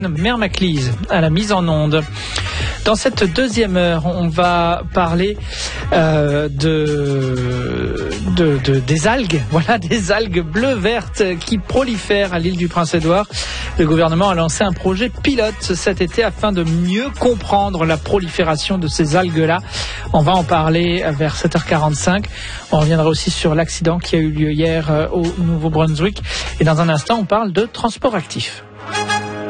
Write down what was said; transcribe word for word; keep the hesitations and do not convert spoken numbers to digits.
Mère Maclise à la mise en onde. Dans cette deuxième heure, on va parler euh, de, de, de des algues, voilà, des algues bleues-vertes qui prolifèrent à l'île du Prince-Édouard. Le gouvernement a lancé un projet pilote cet été afin de mieux comprendre la prolifération de ces algues-là. On va en parler vers sept heures quarante-cinq. On reviendra aussi sur l'accident qui a eu lieu hier au Nouveau-Brunswick. Et dans un instant, on parle de transport actif.